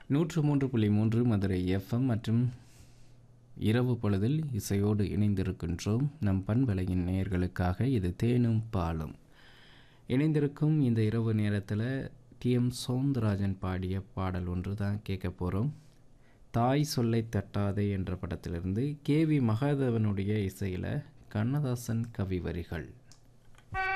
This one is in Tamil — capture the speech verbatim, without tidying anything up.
நூற்று மூன்று புள்ளி மூன்று மதுரை எஃப்எம் மற்றும் இரவு பொழுதில் இசையோடு இணைந்திருக்கின்றோம். நம் பண்பலையின் நேயர்களுக்காக இது தேனும் பாலும். இணைந்திருக்கும் இந்த இரவு நேரத்தில் டி எம் சௌந்தரராஜன் பாடிய பாடல் ஒன்று தான் கேட்க போகிறோம். தாய் சொல்லை தட்டாதே என்ற படத்திலிருந்து கே வி மகாதேவனுடைய இசையில் கண்ணதாசன் கவி வரிகள்.